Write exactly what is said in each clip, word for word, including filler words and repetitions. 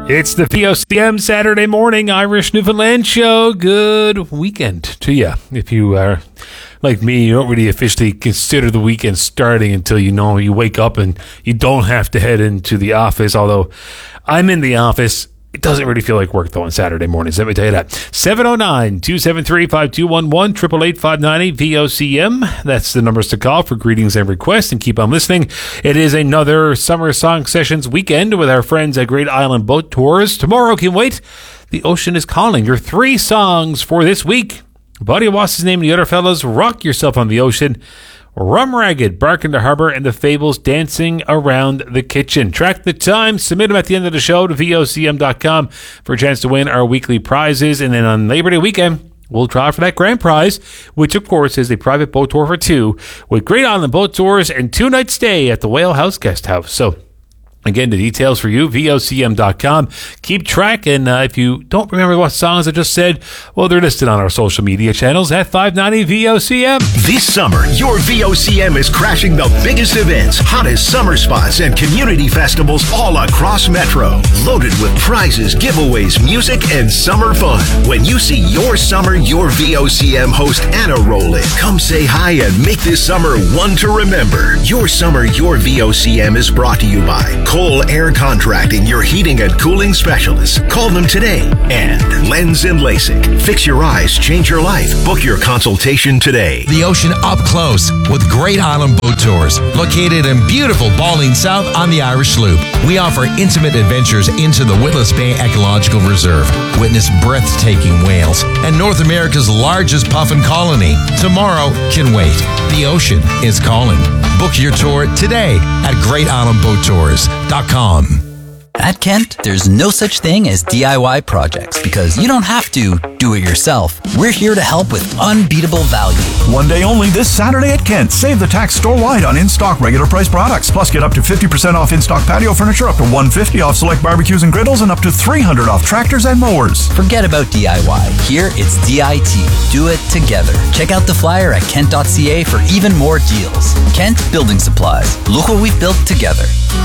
It's the V O C M Saturday morning Irish Newfoundland show. Good weekend to you. If you are like me, you don't really officially consider the weekend starting until you know you wake up and you don't have to head into the office. Although I'm in the office, it doesn't really feel like work though on Saturday mornings. Let me tell you that. seven oh nine, two seven three, five two one one, eight eight eight, five nine eight, V O C M. That's the numbers to call for greetings and requests, and keep on listening. It is another Summer Song Sessions weekend with our friends at Great Island Boat Tours. Tomorrow, can wait. The Ocean is Calling. Your three songs for this week. Buddy, what's his name? The other fellas, Rock Yourself on the Ocean, Rum Ragged, Bark in the Harbour, and The Fables, Dancing Around the Kitchen. Track the time, submit them at the end of the show to V O C M dot com for a chance to win our weekly prizes. And then on Labor Day weekend, we'll try for that grand prize, which of course is a private boat tour for two with Great Island Boat Tours and two night stay at the Whale House Guest House. So again, the details for you, V O C M dot com. Keep track, and uh, if you don't remember what songs I just said, well, they're listed on our social media channels at five ninety V O C M. This summer, your V O C M is crashing the biggest events, hottest summer spots, and community festivals all across Metro. Loaded with prizes, giveaways, music, and summer fun. When you see your summer, your V O C M host Anna roll in, come say hi and make this summer one to remember. Your summer, your V O C M is brought to you by Cole Air Contracting, your heating and cooling specialists. Call them today. And Lens and LASIK. Fix your eyes, change your life. Book your consultation today. The ocean up close with Great Island Boat Tours. Located in beautiful Balling South on the Irish Loop. We offer intimate adventures into the Witless Bay Ecological Reserve. Witness breathtaking whales and North America's largest puffin colony. Tomorrow can wait. The ocean is calling. Book your tour today at great island boat tours dot com. At Kent, there's no such thing as D I Y projects because you don't have to do it yourself. We're here to help with unbeatable value. One day only this Saturday at Kent. Save the tax store-wide on in-stock regular price products. Plus, get up to fifty percent off in-stock patio furniture, up to one hundred fifty dollars off select barbecues and griddles, and up to three hundred dollars off tractors and mowers. Forget about D I Y. Here, it's D I T. Do it together. Check out the flyer at kent dot c a for even more deals. Kent Building Supplies. Look what we've built together.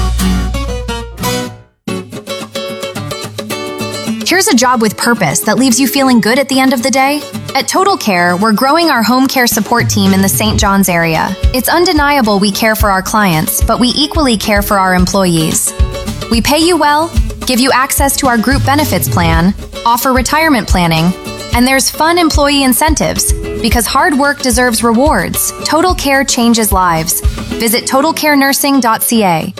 Here's a job with purpose that leaves you feeling good at the end of the day. At Total Care, we're growing our home care support team in the Saint John's area. It's undeniable we care for our clients, but we equally care for our employees. We pay you well, give you access to our group benefits plan, offer retirement planning, and there's fun employee incentives. Because hard work deserves rewards, Total Care changes lives. Visit total care nursing dot c a.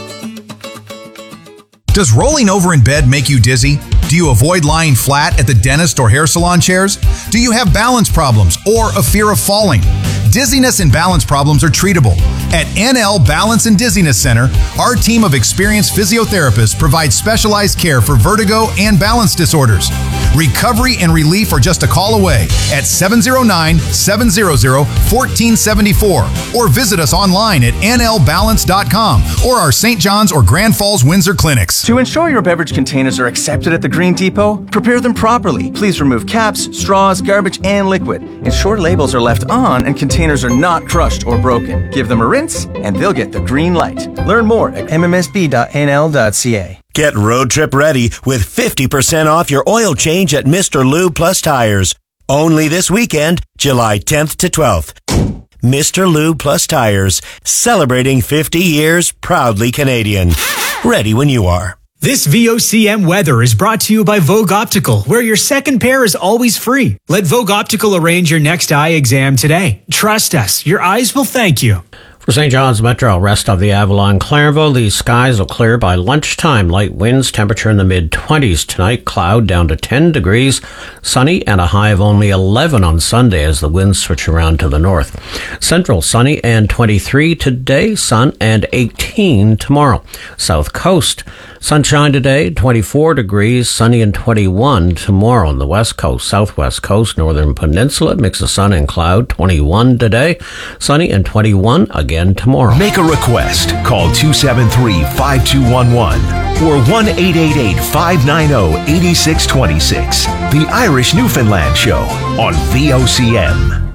Does rolling over in bed make you dizzy? Do you avoid lying flat at the dentist or hair salon chairs? Do you have balance problems or a fear of falling? Dizziness and balance problems are treatable. At N L Balance and Dizziness Center, our team of experienced physiotherapists provides specialized care for vertigo and balance disorders. Recovery and relief are just a call away at seven oh nine, seven hundred, one four seven four or visit us online at N L balance dot com or our Saint John's or Grand Falls Windsor clinics. To ensure your beverage containers are accepted at the Green Depot, prepare them properly. Please remove caps, straws, garbage, and liquid. Ensure labels are left on and containers are not crushed or broken. Give them a rinse and they'll get the green light. Learn more at m m s b dot n l dot c a. Get road trip ready with fifty percent off your oil change at Mister Lube Plus Tires. Only this weekend, July tenth to twelfth. Mister Lube Plus Tires, celebrating fifty years, proudly Canadian. Ready when you are. This V O C M weather is brought to you by Vogue Optical, where your second pair is always free. Let Vogue Optical arrange your next eye exam today. Trust us, your eyes will thank you. For Saint John's Metro, rest of the Avalon Clairvaux, the skies will clear by lunchtime. Light winds, temperature in the mid-twenties tonight. Cloud down to ten degrees. Sunny and a high of only eleven on Sunday as the winds switch around to the north. Central, sunny and twenty-three today. Sun and eighteen tomorrow. South Coast, sunshine today, twenty-four degrees. Sunny and twenty-one tomorrow. On the West Coast, Southwest Coast, Northern Peninsula, mix of sun and cloud, twenty-one today. Sunny and twenty-one again tomorrow. Make a request. Call two seven three, five two one one or one eight eight eight, five nine zero, eight six two six. The Irish Newfoundland Show on V O C M.